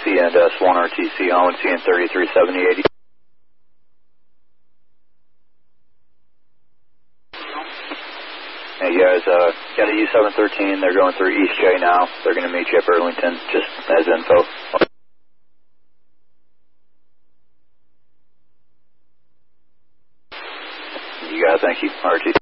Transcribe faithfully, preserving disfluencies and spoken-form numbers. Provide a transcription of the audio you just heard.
C N S one R T C on C N thirty-three seventy eighty. Hey guys, uh, got a U seven thirteen, they're going through East J now. They're going to meet you at Burlington, just as info. You guys, thank you, R T C.